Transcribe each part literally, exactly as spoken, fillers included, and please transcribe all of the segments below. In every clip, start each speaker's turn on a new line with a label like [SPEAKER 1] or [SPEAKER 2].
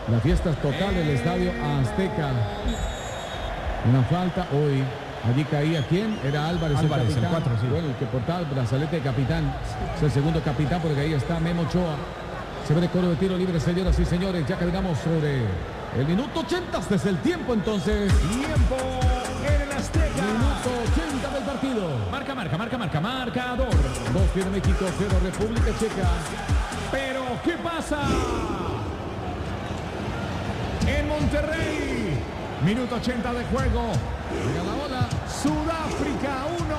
[SPEAKER 1] La fiesta es total del Estadio Azteca. Una falta hoy. Allí caía ¿quién? Era Álvarez,
[SPEAKER 2] Álvarez,
[SPEAKER 1] el capitán.
[SPEAKER 2] el cuatro, sí.
[SPEAKER 1] Bueno, el que portaba el brazalete de capitán. Es el segundo capitán porque ahí está Memo Ochoa. Se ve de coro de tiro libre, señoras y señores. Ya caminamos sobre el minuto ochenta. Este es el tiempo entonces.
[SPEAKER 2] Tiempo en el Azteca.
[SPEAKER 1] Minuto ochenta del partido.
[SPEAKER 2] Marca, marca, marca, marca, marcador.
[SPEAKER 1] Dos tiene México, cero República Checa.
[SPEAKER 2] Pero, ¿qué pasa? En Monterrey. Minuto ochenta de juego.
[SPEAKER 1] Mira la bola.
[SPEAKER 2] Sudáfrica uno.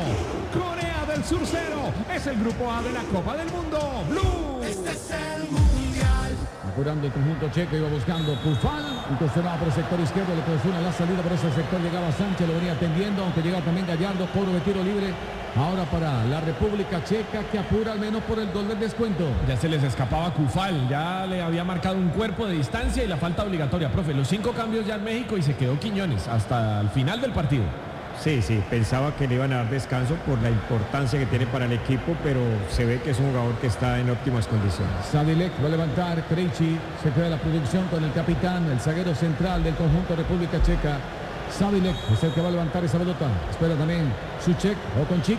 [SPEAKER 2] Corea del Sur cero. Es el grupo A de la Copa del Mundo. Blue.
[SPEAKER 3] Este es el mundial.
[SPEAKER 1] Apurando el conjunto checo, iba buscando Cufal, incursionaba por el sector izquierdo, le presiona la salida por ese sector, llegaba Sánchez, lo venía atendiendo, aunque llegaba también Gallardo, cobro de tiro libre, ahora para la República Checa, que apura al menos por el gol del descuento.
[SPEAKER 2] Ya se les escapaba Cufal, ya le había marcado un cuerpo de distancia y la falta obligatoria, profe. Los cinco cambios ya en México y se quedó Quiñones hasta el final del partido.
[SPEAKER 4] Sí, sí, pensaba que le iban a dar descanso por la importancia que tiene para el equipo, pero se ve que es un jugador que está en óptimas condiciones.
[SPEAKER 1] Sadilek va a levantar, Krejci se queda la producción con el capitán, el zaguero central del conjunto República Checa. Sadilek es el que va a levantar esa pelota. Espera también Suchek o con Chic.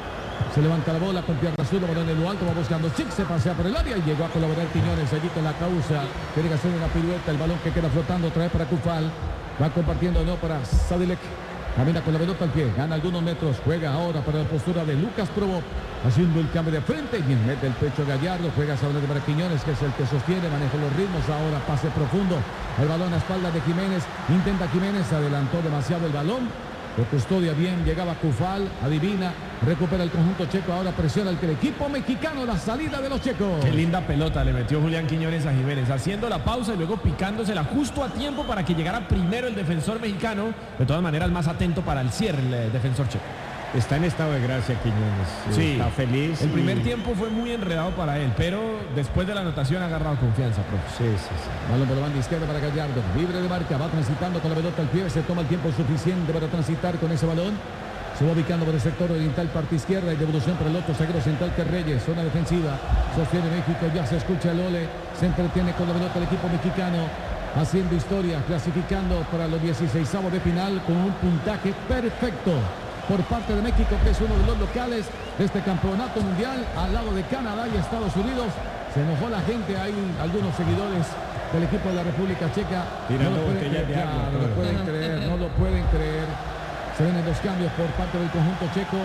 [SPEAKER 1] Se levanta la bola con pierna azul, balón en lo alto, va buscando Chic, se pasea por el área y llegó a colaborar Quiñones allí con la causa. Tiene que hacer una pirueta, el balón que queda flotando otra vez para Cufal. Va compartiendo no para Sadilek. Camina con la pelota al pie, gana algunos metros, juega ahora para la postura de Lucas Provo, haciendo el cambio de frente, y mete el pecho Gallardo, juega sobre para Quiñones, que es el que sostiene, maneja los ritmos, ahora pase profundo, el balón a espaldas de Jiménez, intenta Jiménez, adelantó demasiado el balón, lo custodia bien, llegaba Cufal, adivina, recupera el conjunto checo, ahora presiona el equipo mexicano, la salida de los checos.
[SPEAKER 2] Qué linda pelota le metió Julián Quiñones a Jiménez, haciendo la pausa y luego picándosela justo a tiempo para que llegara primero el defensor mexicano, de todas maneras más atento para el cierre el eh, defensor checo.
[SPEAKER 4] Está en estado de gracia Quiñones,
[SPEAKER 2] Sí,
[SPEAKER 4] está feliz.
[SPEAKER 2] El primer
[SPEAKER 4] y...
[SPEAKER 2] tiempo fue muy enredado para él, pero después de la anotación ha agarrado confianza, profe.
[SPEAKER 4] Sí, sí, sí.
[SPEAKER 1] Balón por la banda izquierda para Gallardo, libre de marca, va transitando con la pelota al pie, se toma el tiempo suficiente para transitar con ese balón. Se va ubicando por el sector oriental, parte izquierda, y devolución para el otro zaguero central que Reyes, zona defensiva, sostiene México, ya se escucha el ole, se entretiene con la pelota el equipo mexicano, haciendo historia, clasificando para los dieciseisavos de final con un puntaje perfecto por parte de México, que es uno de los locales de este campeonato mundial, al lado de Canadá y Estados Unidos. Se enojó la gente, hay algunos seguidores del equipo de la República Checa.
[SPEAKER 4] Tirando
[SPEAKER 1] no lo pueden
[SPEAKER 4] botellas
[SPEAKER 1] creer,
[SPEAKER 4] de agua,
[SPEAKER 1] no lo pueden creer, no lo pueden creer. Se ven los cambios por parte del conjunto checo.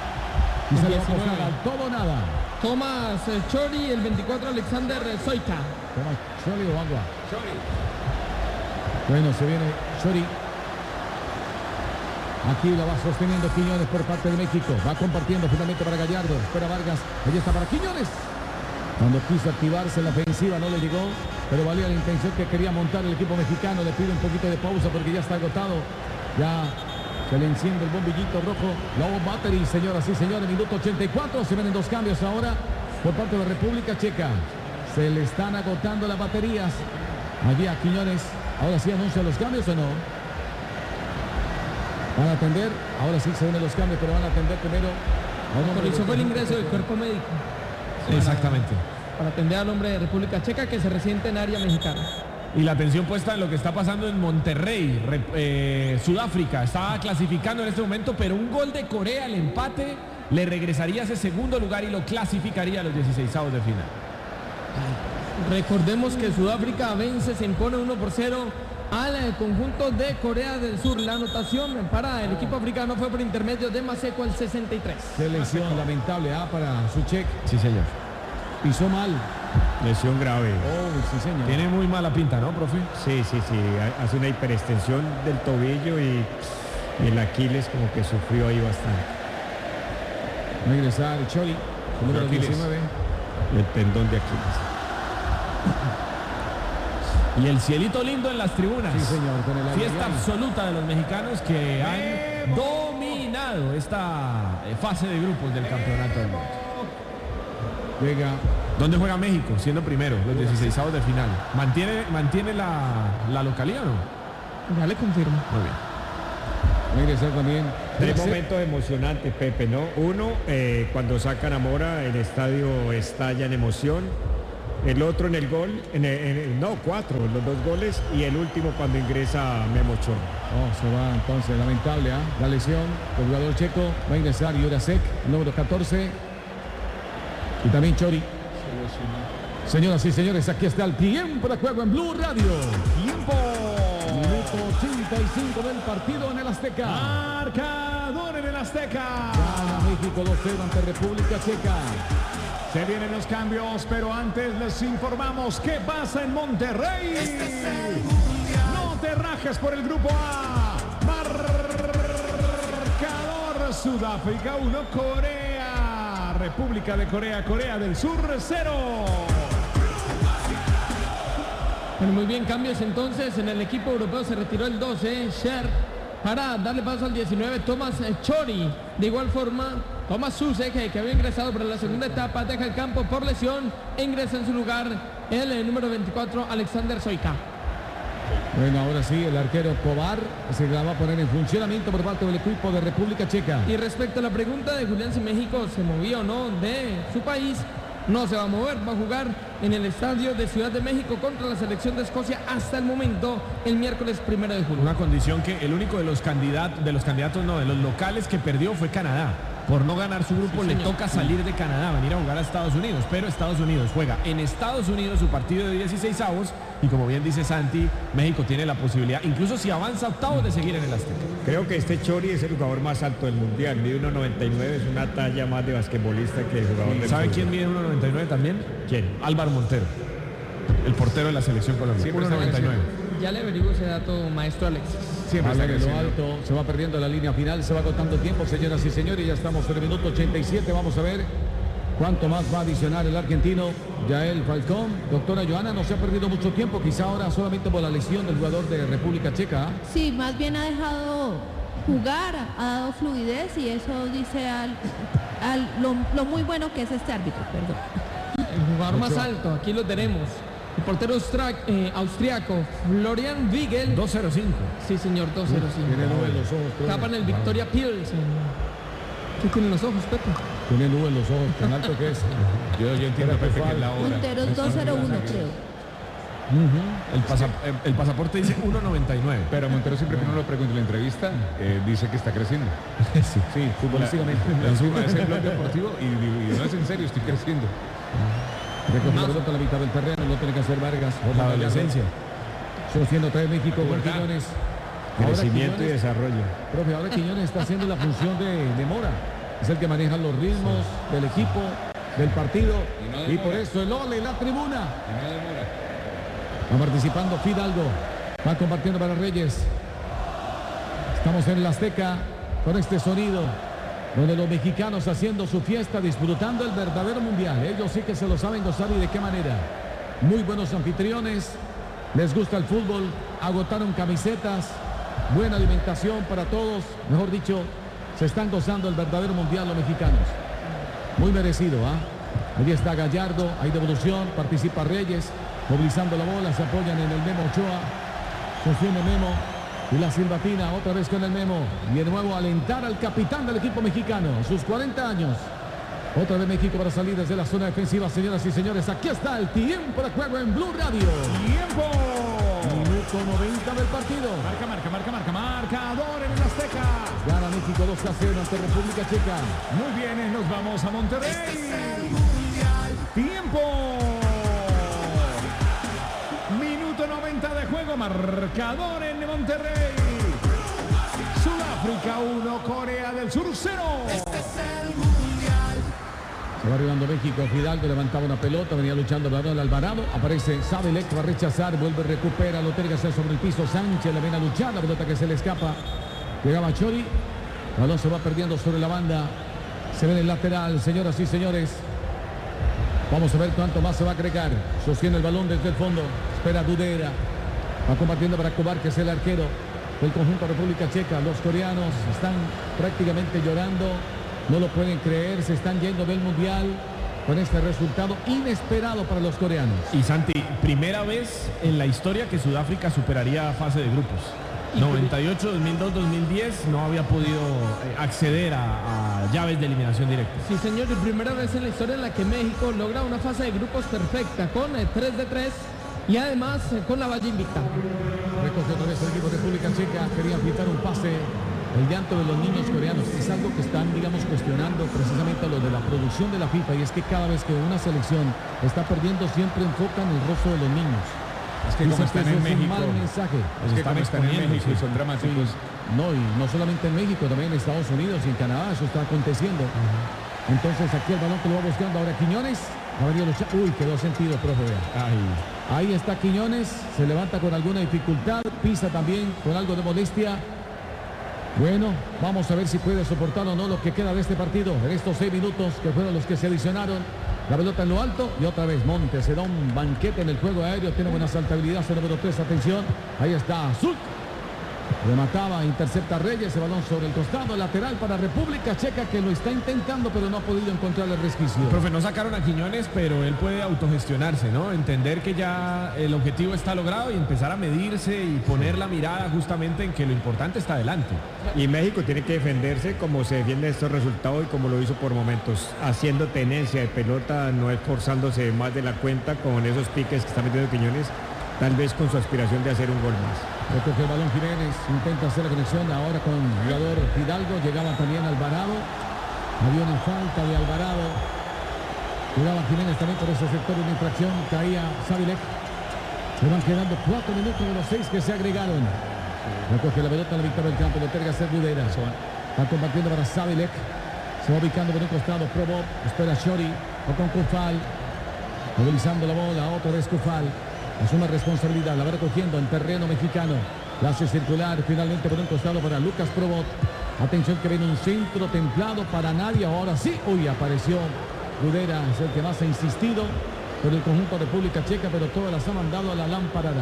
[SPEAKER 1] Y se le va a apostar al todo o nada.
[SPEAKER 5] Tomás eh, Chori, el veinticuatro Alexander Zoica.
[SPEAKER 1] Toma Chori o Agua. Bueno, se viene Chori. Aquí la va sosteniendo Quiñones por parte de México. Va compartiendo finalmente para Gallardo. Espera Vargas. Allí está para Quiñones. Cuando quiso activarse la ofensiva no le llegó, pero valía la intención que quería montar el equipo mexicano. Le pide un poquito de pausa porque ya está agotado. Ya se le enciende el bombillito rojo. Low battery, señoras y señores. Minuto ochenta y cuatro. Se vienen dos cambios ahora por parte de la República Checa. Se le están agotando las baterías. Allí a Quiñones. Ahora sí anuncia los cambios o no. Van a atender. Ahora sí se vienen los cambios, pero van a atender primero.
[SPEAKER 5] Autorizó fue el ingreso del cuerpo médico.
[SPEAKER 2] Sí, exactamente.
[SPEAKER 5] Para atender al hombre de República Checa que se resiente en área mexicana.
[SPEAKER 2] Y la atención puesta en lo que está pasando en Monterrey, Re, eh, Sudáfrica. Está clasificando en este momento, pero un gol de Corea, el empate, le regresaría a ese segundo lugar y lo clasificaría a los dieciseisavos de final.
[SPEAKER 5] Recordemos que Sudáfrica vence, se impone uno por cero al conjunto de Corea del Sur. La anotación para el equipo africano fue por intermedio de Maseco al sesenta y tres.
[SPEAKER 1] Qué lesión lamentable ah, para Suchek.
[SPEAKER 2] Sí, señor.
[SPEAKER 1] Pisó mal.
[SPEAKER 4] Lesión grave.
[SPEAKER 1] Oh, sí, señor.
[SPEAKER 2] Tiene muy mala pinta, ¿no, profe?
[SPEAKER 4] Sí, sí, sí. Hace una hiperextensión del tobillo y, y el Aquiles como que sufrió ahí bastante.
[SPEAKER 1] Va a ingresar Chori, número diecinueve.
[SPEAKER 4] El tendón de Aquiles.
[SPEAKER 2] Y el cielito lindo en las tribunas.
[SPEAKER 1] Sí, señor, con el
[SPEAKER 2] Fiesta
[SPEAKER 1] avión.
[SPEAKER 2] absoluta de los mexicanos que han dominado esta eh, fase de grupos del campeonato del mundo.
[SPEAKER 1] Llega.
[SPEAKER 2] ¿Dónde juega México? Siendo primero, los dieciseisavos de final. ¿Mantiene, mantiene la, la localidad o no?
[SPEAKER 5] Ya le confirmo.
[SPEAKER 2] Muy bien.
[SPEAKER 1] Va a ingresar también.
[SPEAKER 4] Tres momentos emocionantes, Pepe, ¿no? Uno, eh, cuando sacan a Mora, el estadio estalla en emoción. El otro en el gol, en el, en el- no, cuatro, los dos goles y el último cuando ingresa Memo Ochoa.
[SPEAKER 1] Oh, se va entonces, lamentable, ¿ah? La lesión del jugador checo. Va a ingresar Jurasek, número catorce. Y también Chori. Señoras y señores, aquí está el tiempo de juego en Blue Radio.
[SPEAKER 2] Tiempo.
[SPEAKER 1] Minuto ochenta y cinco del partido en el Azteca.
[SPEAKER 2] Marcador en el Azteca.
[SPEAKER 1] Gana México dos cero ante República Checa.
[SPEAKER 2] Se vienen los cambios, pero antes les informamos qué pasa en Monterrey. No te rajes por el grupo A. Marcador Sudáfrica uno, Corea. República de Corea, Corea del Sur cero.
[SPEAKER 5] Bueno, muy bien, cambios entonces. En el equipo europeo se retiró el doce, Sher, para darle paso al diecinueve, Tomás Chori. De igual forma, Tomás Susek, que había ingresado para la segunda etapa, deja el campo por lesión e ingresa en su lugar el eh, número veinticuatro, Alexander Soika.
[SPEAKER 1] Bueno, ahora sí, el arquero Kovar se la va a poner en funcionamiento por parte del equipo de República Checa.
[SPEAKER 5] Y respecto a la pregunta de Julián si México se movía o no de su país, no se va a mover, va a jugar en el estadio de Ciudad de México contra la selección de Escocia hasta el momento, el miércoles primero de julio.
[SPEAKER 2] Una condición que el único de los candidatos, de los candidatos no, de los locales que perdió fue Canadá. Por no ganar su grupo,
[SPEAKER 5] Sí,
[SPEAKER 2] le
[SPEAKER 5] señor.
[SPEAKER 2] toca salir de Canadá, venir a jugar a Estados Unidos. Pero Estados Unidos juega en Estados Unidos su partido de dieciséis avos. Y como bien dice Santi, México tiene la posibilidad, incluso si avanza octavo, de seguir en el Azteca.
[SPEAKER 4] Creo que este Chori es el jugador más alto del mundial. Mide uno noventa y nueve, es una talla más de basquetbolista que de jugador de
[SPEAKER 2] ¿Sabe
[SPEAKER 4] fútbol.
[SPEAKER 2] quién mide uno noventa y nueve también?
[SPEAKER 4] ¿Quién?
[SPEAKER 2] Álvaro Montero, el portero de la selección colombiana. uno noventa y nueve.
[SPEAKER 5] Ya le averiguo ese dato, maestro Alex.
[SPEAKER 1] Siempre está en lo alto, se va perdiendo la línea final, se va agotando el tiempo, señoras y señores, ya estamos en el minuto ochenta y siete, vamos a ver cuánto más va a adicionar el argentino Yael Falcón. Doctora Joana, no se ha perdido mucho tiempo, quizá ahora solamente por la lesión del jugador de República Checa. ¿Ah?
[SPEAKER 6] Sí, más bien ha dejado jugar, ha dado fluidez y eso dice al, al- lo, lo muy bueno que es este árbitro, perdón.
[SPEAKER 5] El jugador más
[SPEAKER 1] Ocho.
[SPEAKER 5] alto, aquí lo tenemos. El portero austra- eh, austriaco, Florian Wiegel.
[SPEAKER 2] dos cero cinco.
[SPEAKER 5] Sí, señor, dos cero cinco.
[SPEAKER 1] Tiene nube en los ojos. Pedro.
[SPEAKER 5] Tapan el Victoria Pilsen. ¿Qué tiene en los ojos, Pepe?
[SPEAKER 1] Tiene nube en los ojos, tan alto que es.
[SPEAKER 2] Yo, yo entiendo, Pepe, que es la hora.
[SPEAKER 6] Monteros dos cero uno, creo.
[SPEAKER 2] El, pasa- el pasaporte dice uno noventa y nueve.
[SPEAKER 7] Pero Montero siempre que uno lo pregunta en la entrevista, eh, dice que está creciendo.
[SPEAKER 1] Sí, sí, futbolísticamente.
[SPEAKER 7] Encima es el blog deportivo y, y no es en serio, estoy creciendo.
[SPEAKER 1] Recoge la pelota a la mitad del terreno, lo tiene que hacer Vargas.
[SPEAKER 2] La adolescencia.
[SPEAKER 1] Sostiene otra vez México con Quiñones. Ahora
[SPEAKER 4] Crecimiento y
[SPEAKER 1] Quiñones,
[SPEAKER 4] desarrollo.
[SPEAKER 1] profe, ahora Quiñones está haciendo la función de, de Mora. Es el que maneja los ritmos del equipo, del partido.
[SPEAKER 7] Y no
[SPEAKER 1] Y,
[SPEAKER 7] demora.
[SPEAKER 1] por eso el ole, la tribuna.
[SPEAKER 7] Y no demora.
[SPEAKER 1] Va participando Fidalgo. Va compartiendo para Reyes. Estamos en el Azteca con este sonido, donde los mexicanos haciendo su fiesta, disfrutando el verdadero mundial. Ellos sí que se lo saben gozar y de qué manera. Muy buenos anfitriones, les gusta el fútbol, agotaron camisetas, buena alimentación para todos. Mejor dicho, se están gozando el verdadero mundial los mexicanos. Muy merecido, ¿ah? Allí está Gallardo, hay devolución, participa Reyes, movilizando la bola, se apoyan en el Memo Ochoa, sostiene Memo. Y la silbatina otra vez con el Memo. Y de nuevo alentar al capitán del equipo mexicano. A sus cuarenta años. Otra vez México para salir desde la zona defensiva. Señoras y señores, aquí está el tiempo de juego en Blue Radio.
[SPEAKER 2] ¡Tiempo!
[SPEAKER 1] Minuto noventa del partido.
[SPEAKER 2] Marca, marca, marca, marca, marcador en el Azteca.
[SPEAKER 1] Gana México dos a cero ante República Checa.
[SPEAKER 2] Muy bien, nos vamos a Monterrey. ¡Tiempo! Minuto noventa de juego, marcador en Monterrey. Sudáfrica uno, Corea del Sur cero.
[SPEAKER 1] Se va arribando México. Fidalgo levantaba una pelota, venía luchando Balón Alvarado. Aparece Sabilek, va a rechazar, vuelve, recupera, lo tiene que hacer sobre el piso. Sánchez le viene a luchar, la pelota que se le escapa. Llegaba Chori. El balón se va perdiendo sobre la banda. Se ve en el lateral, señoras y señores. Vamos a ver cuánto más se va a agregar. Sostiene el balón desde el fondo. Espera Dudera. Va compartiendo para Kovar, que es el arquero del conjunto República Checa. Los coreanos están prácticamente llorando. No lo pueden creer. Se están yendo del mundial con este resultado inesperado para los coreanos.
[SPEAKER 2] Y Santi, primera vez en la historia que Sudáfrica superaría fase de grupos. noventa y ocho, dos mil dos, dos mil diez no había podido eh, acceder a, a llaves de eliminación directa.
[SPEAKER 5] Sí, señor, y primera vez en la historia en la que México logra una fase de grupos perfecta con eh, tres de tres y además eh, con la valla invicta.
[SPEAKER 1] Recoge otra vez el equipo de República Checa, quería pintar un pase. El llanto de los niños coreanos es algo que están, digamos, cuestionando precisamente lo de la producción de la FIFA, y es que cada vez que una selección está perdiendo siempre enfocan el rostro de los niños.
[SPEAKER 7] Es que como
[SPEAKER 1] Dicen
[SPEAKER 7] están
[SPEAKER 1] ese
[SPEAKER 7] en
[SPEAKER 1] es un
[SPEAKER 7] México,
[SPEAKER 1] mal mensaje.
[SPEAKER 7] es que como están en México y son dramáticos.
[SPEAKER 1] No, y no solamente en México, también en Estados Unidos y en Canadá, eso está aconteciendo. Entonces aquí el balón que lo va buscando ahora Quiñones. Ha venido luchar. Uy, quedó sentido, profe. vea.
[SPEAKER 7] Ay,
[SPEAKER 1] Ahí está Quiñones, se levanta con alguna dificultad, pisa también con algo de modestia. Bueno, vamos a ver si puede soportar o no lo que queda de este partido en estos seis minutos que fueron los que se adicionaron. La pelota en lo alto y otra vez Montes se da un banquete en el juego aéreo, tiene buena saltabilidad, el número tres, atención, ahí está Zuk. Remataba, intercepta Reyes, el balón sobre el costado, lateral para República Checa, que lo está intentando pero no ha podido encontrar el resquicio.
[SPEAKER 2] Profe, no sacaron a Quiñones, pero él puede autogestionarse, ¿no? Entender que ya el objetivo está logrado y empezar a medirse y poner la mirada justamente en que lo importante está adelante.
[SPEAKER 4] Y México tiene que defenderse como se defiende estos resultados y como lo hizo por momentos, haciendo tenencia de pelota, no esforzándose más de la cuenta con esos piques que está metiendo Quiñones, tal vez con su aspiración de hacer un gol más.
[SPEAKER 1] Recoge el balón Jiménez, intenta hacer la conexión ahora con el jugador Fidalgo, llegaba también Alvarado, había una falta de Alvarado, llegaba Jiménez también por ese sector de infracción, caía Savilek. Le van quedando cuatro minutos de los seis que se agregaron. Recoge la pelota en la mitad del campo, lo terga ser Gudera. Va compartiendo para Savilek, se va ubicando por un costado, Probo, espera Shori, o con Cufal, movilizando la bola, otra vez Cufal. Es una responsabilidad, la va recogiendo en terreno mexicano. La hace circular finalmente por un costado para Lucas Probot. Atención que viene un centro templado para nadie. Ahora sí, uy, apareció Gudera, es el que más ha insistido por el conjunto de República Checa, pero todas las ha mandado a la lámpara.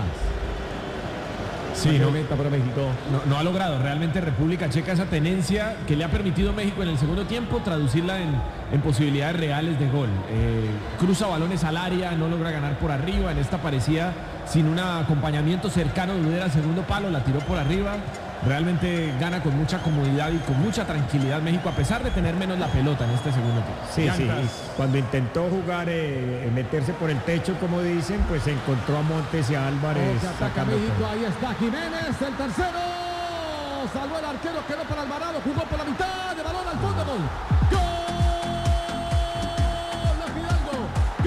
[SPEAKER 2] Sí, no,
[SPEAKER 1] meta para México.
[SPEAKER 2] no, no ha logrado realmente República Checa esa tenencia que le ha permitido a México en el segundo tiempo traducirla en, en posibilidades reales de gol. Eh, cruza balones al área, no logra ganar por arriba. En esta parecía sin un acompañamiento cercano de Gudera, segundo palo, la tiró por arriba. Realmente gana con mucha comodidad y con mucha tranquilidad México, a pesar de tener menos la pelota en este segundo tiempo.
[SPEAKER 4] Sí, sí,
[SPEAKER 2] Llantas.
[SPEAKER 4] y cuando intentó jugar, eh, meterse por el techo, como dicen, pues encontró a Montes y a Álvarez.
[SPEAKER 1] Otra ataca
[SPEAKER 4] sacando
[SPEAKER 1] México,
[SPEAKER 4] todo.
[SPEAKER 1] ahí está Jiménez, el tercero. Salvó el arquero, quedó para Alvarado, jugó por la mitad, de balón al fondo, gol. ¡Gol! ¡La Fidalgo!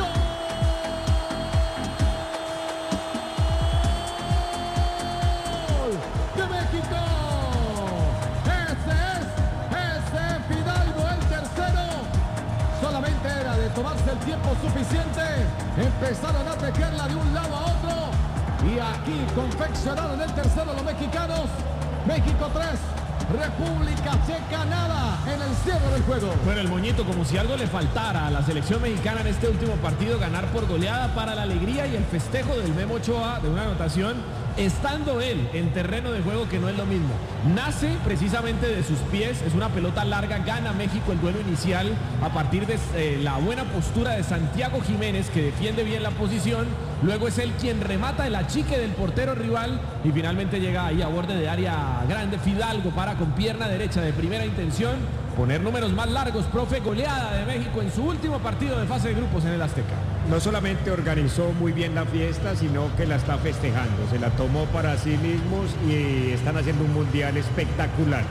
[SPEAKER 1] ¡Gol! ¡De México! Ese es, ese Fidalgo, el tercero. Solamente era de tomarse el tiempo suficiente. Empezaron a tejerla de un lado a otro. Y aquí confeccionaron el tercero los mexicanos. México tres, República Checa nada en el cierre del juego.
[SPEAKER 2] Bueno, el moñito, como si algo le faltara a la selección mexicana en este último partido, ganar por goleada para la alegría y el festejo del Memo Ochoa de una anotación, estando él en terreno de juego, que no es lo mismo. Nace precisamente de sus pies, es una pelota larga, gana México el duelo inicial a partir de eh, la buena postura de Santiago Jiménez, que defiende bien la posición. Luego es él quien remata el achique del portero rival y finalmente llega ahí a borde de área grande Fidalgo para, con pierna derecha de primera intención, poner números más largos. Profe, goleada de México en su último partido de fase de grupos en el Azteca.
[SPEAKER 4] No solamente organizó muy bien la fiesta, sino que la está festejando. Se la tomó para sí mismos y están haciendo un mundial espectacular.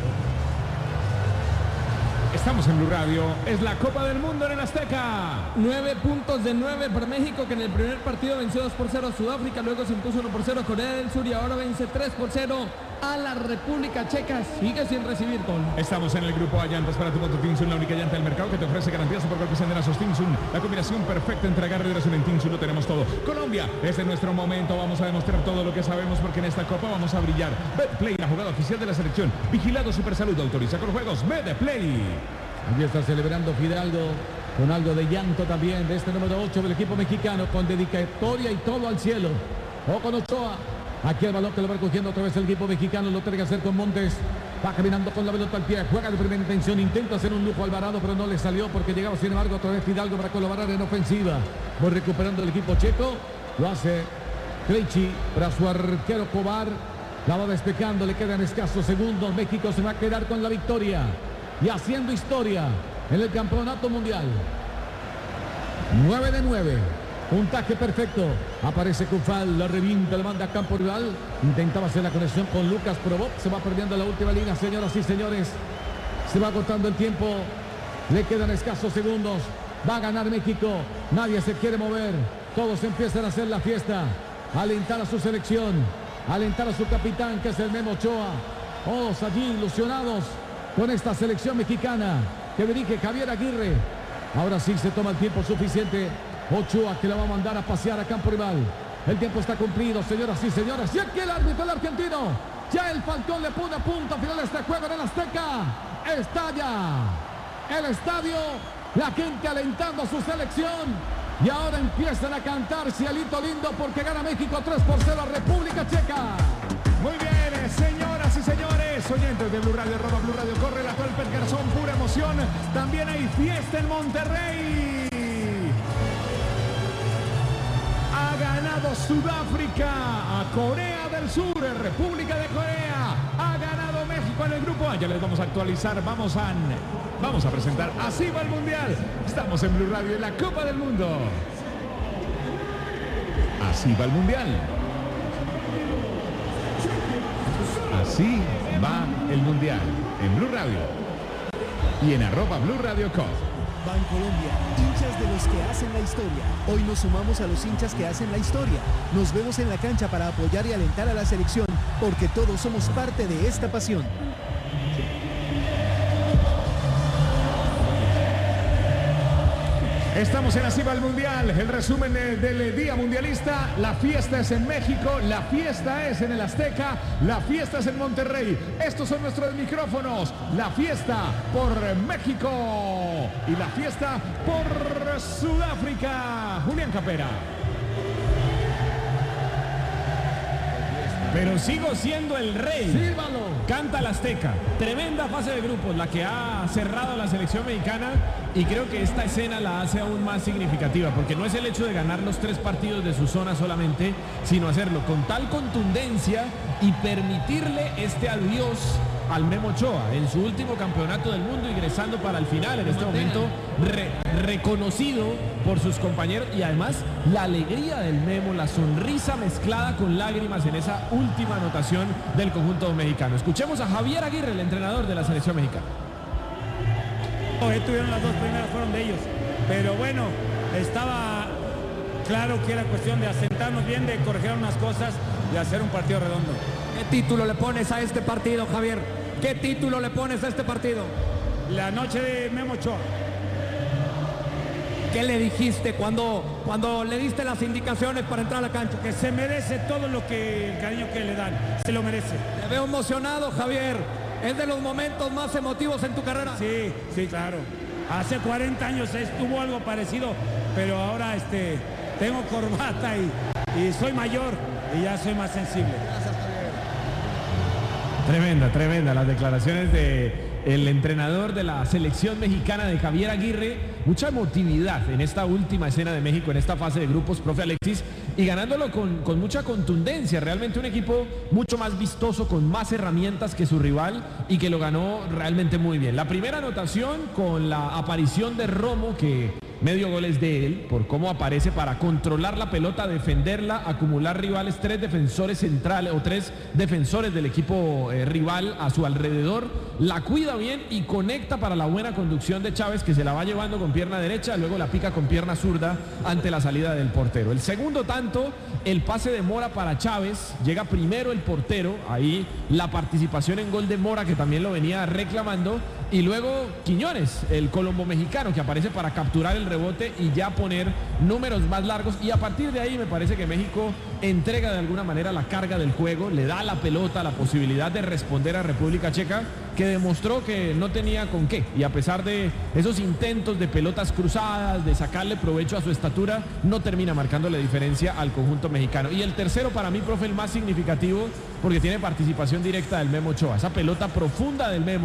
[SPEAKER 7] estamos en Blue Radio. Es la Copa del Mundo en el Azteca.
[SPEAKER 5] Nueve puntos de nueve para México, que en el primer partido venció dos por cero a Sudáfrica, luego se impuso uno por cero a Corea del Sur y ahora vence tres por cero a la República Checa. Sigue sin recibir gol.
[SPEAKER 7] Estamos en el grupo A, llantas para tu moto Tinsun, la única llanta del mercado que te ofrece garantías por golpes en Derasos Tinsun. La combinación perfecta entre agarre y duración en Tinsun, lo tenemos todo. Colombia, este es nuestro momento, vamos a demostrar todo lo que sabemos porque en esta Copa vamos a brillar. Betplay, la jugada oficial de la selección. Vigilado Supersalud, autoriza con juegos. Betplay.
[SPEAKER 1] Aquí está celebrando Fidalgo con algo de llanto también de este número ocho del equipo mexicano, con dedicatoria y todo al cielo. O con Ochoa. Aquí el balón que lo va recogiendo otra vez el equipo mexicano, lo tiene que hacer con Montes. Va caminando con la pelota al pie, juega de primera intención, intenta hacer un lujo Alvarado, pero no le salió porque llegaba sin embargo otra vez Fidalgo para colaborar en ofensiva. Va recuperando el equipo checo, lo hace Krejci para su arquero Kovar. La va despejando, le quedan escasos segundos. México se va a quedar con la victoria y haciendo historia en el campeonato mundial. nueve de nueve. Puntaje perfecto. Aparece Cufal, la revienta, le manda a campo rival. Intentaba hacer la conexión con Lucas Probó. Se va perdiendo la última línea, señoras y señores. Se va agotando el tiempo. Le quedan escasos segundos. Va a ganar México. Nadie se quiere mover. Todos empiezan a hacer la fiesta. Alentar a su selección. Alentar a su capitán, que es el Memo Ochoa. Todos allí ilusionados con esta selección mexicana que dirige Javier Aguirre. Ahora sí se toma el tiempo suficiente. Ochoa, que la va a mandar a pasear a campo rival. El tiempo está cumplido, señoras y señores. Y aquí el árbitro, el argentino. Ya el Falcón le pone a punto final de este juego en el Azteca. Estalla el estadio. La gente alentando a su selección. Y ahora empiezan a cantar Cielito Lindo porque gana México tres por cero a República Checa.
[SPEAKER 7] Muy bien, señoras y señores, oyentes de Blue Radio, arroba Blue Radio, corre la Tolper Garzón, pura emoción. También hay fiesta en Monterrey. Ha ganado Sudáfrica a Corea del Sur, República de Corea. Ha ganado México en el grupo A. Ya les vamos a actualizar, vamos a, vamos a presentar. Así va el Mundial. Estamos en Blue Radio en la Copa del Mundo. Así va el Mundial. Así va el Mundial en Blue Radio y en arroba Blue Radio Co.
[SPEAKER 8] Bancolombia, hinchas de los que hacen la historia. Hoy nos sumamos a los hinchas que hacen la historia. Nos vemos en la cancha para apoyar y alentar a la selección, porque todos somos parte de esta pasión.
[SPEAKER 7] Estamos en Así va el Mundial, el resumen del Día Mundialista. La fiesta es en México, la fiesta es en el Azteca, la fiesta es en Monterrey. Estos son nuestros micrófonos. La fiesta por México y la fiesta por Sudáfrica. Julián Capera.
[SPEAKER 2] Pero sigo siendo el rey.
[SPEAKER 1] Sírvalo.
[SPEAKER 2] Canta el Azteca. Tremenda fase de grupos la que ha cerrado la selección mexicana. Y creo que esta escena la hace aún más significativa, porque no es el hecho de ganar los tres partidos de su zona solamente, sino hacerlo con tal contundencia y permitirle este adiós al Memo Ochoa en su último campeonato del mundo, ingresando para el final en este momento, re, reconocido por sus compañeros, y además la alegría del Memo, la sonrisa mezclada con lágrimas en esa última anotación del conjunto mexicano. Escuchemos a Javier Aguirre, el entrenador de la selección mexicana.
[SPEAKER 9] Estuvieron las dos primeras, fueron de ellos, pero bueno, estaba claro que era cuestión de asentarnos bien, de corregir unas cosas y hacer un partido redondo.
[SPEAKER 10] ¿Qué título le pones a este partido, Javier? ¿Qué título le pones a este partido?
[SPEAKER 9] La noche de Memo Ochoa.
[SPEAKER 10] ¿Qué le dijiste cuando, cuando le diste las indicaciones para entrar a la cancha?
[SPEAKER 9] Que se merece todo lo que, el cariño que le dan, se lo merece.
[SPEAKER 10] Te veo emocionado, Javier. ¿Es de los momentos más emotivos en tu carrera?
[SPEAKER 9] Sí, sí, claro. Hace cuarenta años estuvo algo parecido, pero ahora este, tengo corbata y, y soy mayor y ya soy más sensible. Gracias, Javier.
[SPEAKER 2] Tremenda, tremenda las declaraciones de el entrenador de la selección mexicana, de Javier Aguirre. Mucha emotividad en esta última escena de México, en esta fase de grupos, profe Alexis, y ganándolo con, con mucha contundencia. Realmente un equipo mucho más vistoso, con más herramientas que su rival, y que lo ganó realmente muy bien. La primera anotación con la aparición de Romo, que medio gol es de él, por cómo aparece para controlar la pelota, defenderla, acumular rivales, tres defensores centrales o tres defensores del equipo eh, rival a su alrededor, la cuida bien y conecta para la buena conducción de Chávez, que se la va llevando con pierna derecha, luego la pica con pierna zurda ante la salida del portero. El segundo tanto, el pase de Mora para Chávez, llega primero el portero, ahí la participación en gol de Mora, que también lo venía reclamando, y luego Quiñones, el colombo mexicano, que aparece para capturar el rebote y ya poner números más largos, y a partir de ahí me parece que México entrega de alguna manera la carga del juego, le da la pelota, la posibilidad de responder a República Checa, que demostró que no tenía con qué, y a pesar de esos intentos de pelotas cruzadas, de sacarle provecho a su estatura, no termina marcando la diferencia al conjunto mexicano. Y el tercero para mí, profe, el más significativo, porque tiene participación directa del Memo Ochoa, esa pelota profunda del Memo,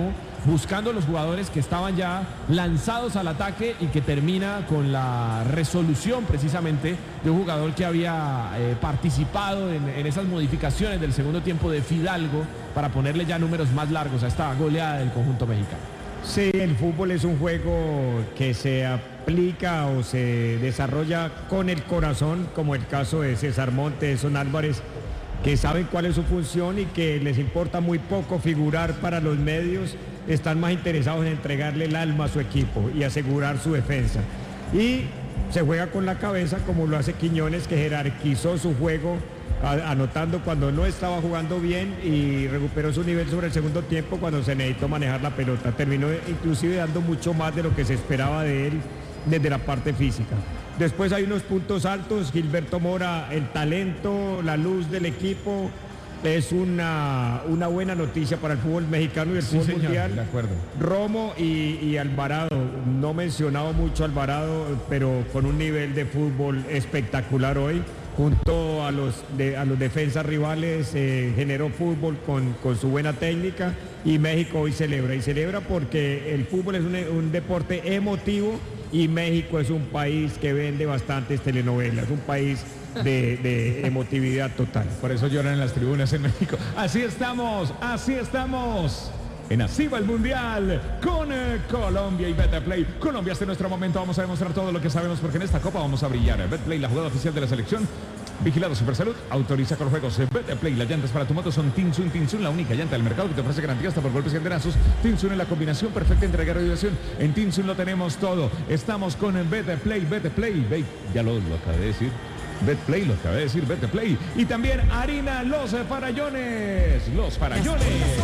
[SPEAKER 2] buscando los jugadores que estaban ya lanzados al ataque y que termina con la resolución precisamente de un jugador que había eh, participado en, en esas modificaciones del segundo tiempo de Fidalgo para ponerle ya números más largos a esta goleada del conjunto mexicano.
[SPEAKER 4] Sí, el fútbol es un juego que se aplica o se desarrolla con el corazón, como el caso de César Montes, Son Álvarez, que saben cuál es su función y que les importa muy poco figurar para los medios, están más interesados en entregarle el alma a su equipo y asegurar su defensa. Y se juega con la cabeza como lo hace Quiñones, que jerarquizó su juego, a, anotando cuando no estaba jugando bien y recuperó su nivel sobre el segundo tiempo cuando se necesitó manejar la pelota. Terminó inclusive dando mucho más de lo que se esperaba de él desde la parte física. Después hay unos puntos altos, Gilberto Mora, el talento, la luz del equipo, es una, una buena noticia para el fútbol mexicano y el
[SPEAKER 2] Sí,
[SPEAKER 4] fútbol
[SPEAKER 2] señor,
[SPEAKER 4] mundial.
[SPEAKER 2] de acuerdo.
[SPEAKER 4] Romo y, y Alvarado, no mencionado mucho a Alvarado, pero con un nivel de fútbol espectacular hoy, junto a los, de, a los defensas rivales, eh, generó fútbol con, con su buena técnica y México hoy celebra, y celebra porque el fútbol es un, un deporte emotivo y México es un país que vende bastantes telenovelas, un país de, de emotividad total.
[SPEAKER 7] Por eso lloran en las tribunas en México. Así estamos, así estamos. En Así va el Mundial con eh, Colombia y Betplay. Colombia, hasta nuestro momento vamos a demostrar todo lo que sabemos porque en esta Copa vamos a brillar. Betplay, la jugada oficial de la selección. Vigilado Supersalud, autoriza con los juegos. Betplay, las llantas para tu moto son Tinsun, Tinsun, la única llanta del mercado que te ofrece garantía hasta por golpes y antenazos. Tinsun es la combinación perfecta entre agarre y diversión. En Tinsun lo tenemos todo. Estamos con Betplay, Betplay, Be ya lo, lo acabé de decir. Betplay, lo acabé de decir, Betplay. Y también harina Los Farallones, Los Farallones.